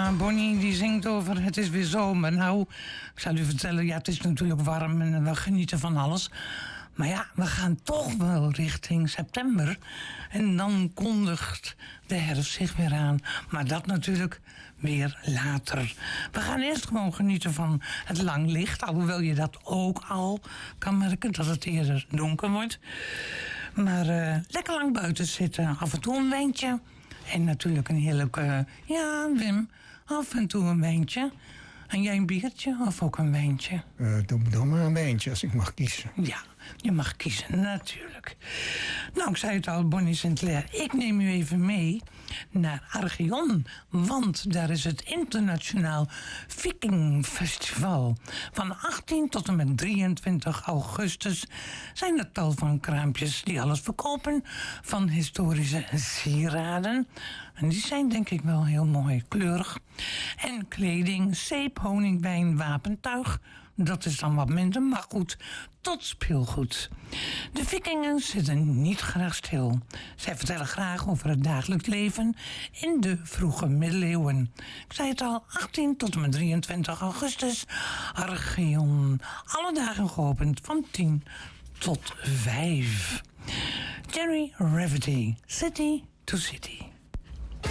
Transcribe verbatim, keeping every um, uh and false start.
Ja, Bonnie die zingt over het is weer zomer. Nou, ik zal u vertellen, ja, het is natuurlijk warm en we genieten van alles. Maar ja, we gaan toch wel richting september. En dan kondigt de herfst zich weer aan. Maar dat natuurlijk weer later. We gaan eerst gewoon genieten van het lang licht. Alhoewel je dat ook al kan merken, dat het eerder donker wordt. Maar uh, lekker lang buiten zitten. Af en toe een wijntje. En natuurlijk een heerlijke... Uh, ja, Wim, af en toe een wijntje. En jij een biertje of ook een wijntje? Uh, doe, doe maar een wijntje als ik mag kiezen. Ja, je mag kiezen, natuurlijk. Nou, ik zei het al, Bonnie Sinclair. Ik neem u even mee naar Archeon. Want daar is het internationaal Viking Festival. Van achttien tot en met drieëntwintig augustus zijn er tal van kraampjes die alles verkopen. Van historische sieraden. En die zijn denk ik wel heel mooi kleurig. En kleding, zeep, honing, wijn, wapentuig. Dat is dan wat minder, maar goed, tot speelgoed. De Vikingen zitten niet graag stil. Zij vertellen graag over het dagelijks leven in de vroege middeleeuwen. Ik zei het al, achttien tot en met drieëntwintig augustus. Archeon, alle dagen geopend van tien tot vijf. Jerry Rafferty, City to City.